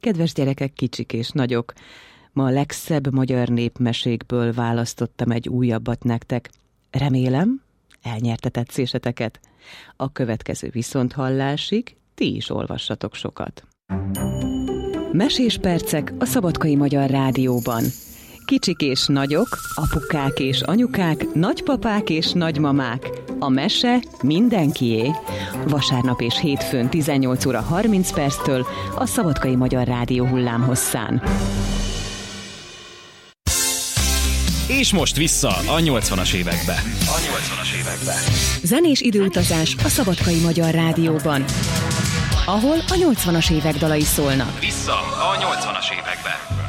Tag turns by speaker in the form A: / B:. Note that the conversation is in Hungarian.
A: Kedves gyerekek, kicsik és nagyok, ma a legszebb magyar népmesékből választottam egy újabbat nektek. Remélem, elnyerte tetszéseteket. A következő viszonthallásig ti is olvassatok sokat. Mesés percek a Szabadkai Magyar Rádióban. Kicsik és nagyok, apukák és anyukák, nagypapák és nagymamák. A mese mindenkié. Vasárnap és hétfőn 18 óra 30 perctől a Szabadkai Magyar Rádió hullámhosszán.
B: És most vissza a 80-as évekbe.
A: Zenés időutazás a Szabadkai Magyar Rádióban, ahol a 80-as évek dalai szólnak.
B: Vissza a 80-as évekbe.